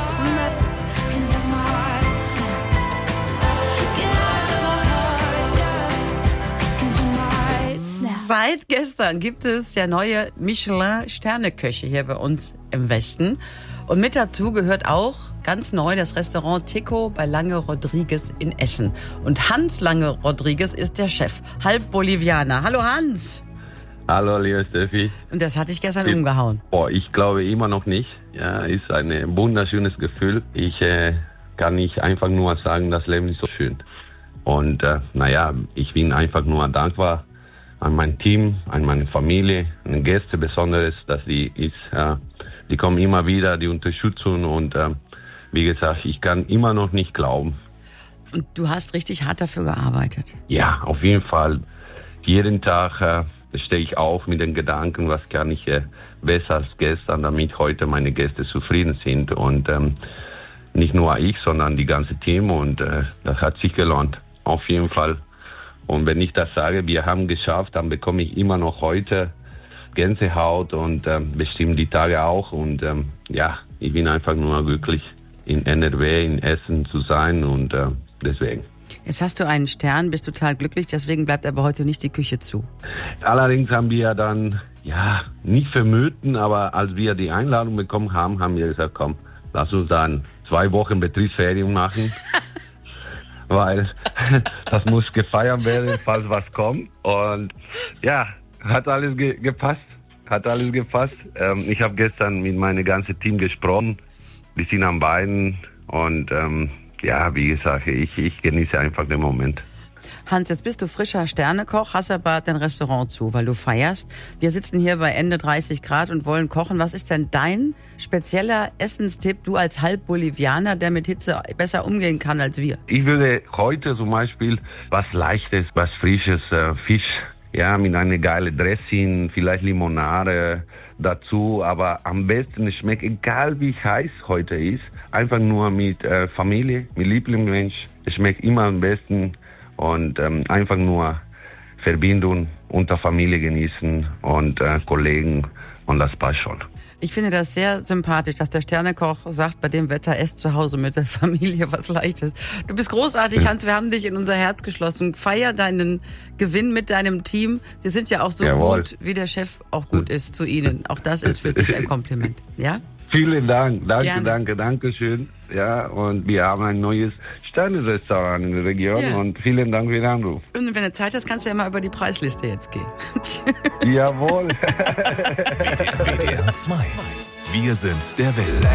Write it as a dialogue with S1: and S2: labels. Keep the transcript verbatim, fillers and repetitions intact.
S1: snap, 'cause my heart snap. Get out of my heart, yeah, 'cause my heart snap.
S2: Seit gestern gibt es ja neue Michelin-Sterneköche hier bei uns im Westen. Und mit dazu gehört auch ganz neu das Restaurant Tico bei Lange Rodriguez in Essen. Und Hans Lange Rodriguez ist der Chef, halb Bolivianer. Hallo Hans.
S3: Hallo, liebe Steffi.
S2: Und das hat dich gestern
S3: ich,
S2: umgehauen.
S3: Boah, ich glaube immer noch nicht. Ja, ist ein wunderschönes Gefühl. Ich äh, kann nicht einfach nur sagen, das Leben ist so schön. Und äh, naja, ich bin einfach nur dankbar an mein Team, an meine Familie, an die Gäste besonders, dass die ist, äh, die kommen immer wieder, die Unterstützung und äh, wie gesagt, ich kann immer noch nicht glauben.
S2: Und du hast richtig hart dafür gearbeitet.
S3: Ja, auf jeden Fall. Jeden Tag äh, stehe ich auf mit den Gedanken, was kann ich äh, besser als gestern, damit heute meine Gäste zufrieden sind. Und ähm, nicht nur ich, sondern die ganze Team. Und äh, das hat sich gelohnt, auf jeden Fall. Und wenn ich das sage, wir haben geschafft, dann bekomme ich immer noch heute Gänsehaut und ähm, bestimmt die Tage auch. Und ähm, ja, ich bin einfach nur glücklich, in N R W, in Essen zu sein und äh, deswegen.
S2: Jetzt hast du einen Stern, bist total glücklich, deswegen bleibt aber heute nicht die Küche zu.
S3: Allerdings haben wir dann, ja, nicht vermuten, aber als wir die Einladung bekommen haben, haben wir gesagt, komm, lass uns dann zwei Wochen Betriebsferien machen. Weil das muss gefeiert werden, falls was kommt. Und ja, hat alles ge- gepasst. Hat alles gepasst. Ähm, ich habe gestern mit meinem ganzen Team gesprochen. Wir sind am Beinen. Und ähm, ja, wie gesagt, ich, ich genieße einfach den Moment.
S2: Hans, jetzt bist du frischer Sternekoch, hast aber dein Restaurant zu, weil du feierst. Wir sitzen hier bei Ende dreißig Grad und wollen kochen. Was ist denn dein spezieller Essenstipp, du als Halb-Bolivianer, der mit Hitze besser umgehen kann als wir?
S3: Ich würde heute zum Beispiel was Leichtes, was Frisches, äh, Fisch, ja, mit einer geilen Dressing, vielleicht Limonade dazu. Aber am besten schmeckt, egal wie heiß heute ist, einfach nur mit äh, Familie, mit Lieblingsmensch. Es schmeckt immer am besten. Und ähm, einfach nur Verbindung unter Familie genießen und äh, Kollegen und das passt schon.
S2: Ich finde das sehr sympathisch, dass der Sternekoch sagt, bei dem Wetter esst zu Hause mit der Familie was Leichtes. Du bist großartig, Hans, wir haben dich in unser Herz geschlossen. Feier deinen Gewinn mit deinem Team. Sie sind ja auch so
S3: Jawohl.
S2: gut, wie der Chef auch gut ist zu Ihnen. Auch das ist für dich ein Kompliment, ja?
S3: Vielen Dank, danke,
S2: Gerne.
S3: danke, danke schön. Ja, und wir haben ein neues Sterne-Restaurant in der Region
S2: Ja.
S3: und vielen Dank für den Anruf.
S2: Und wenn du Zeit hast, kannst du ja mal über die Preisliste jetzt gehen. Tschüss.
S3: Jawohl.
S4: W D R zwei. Wir sind der Westen.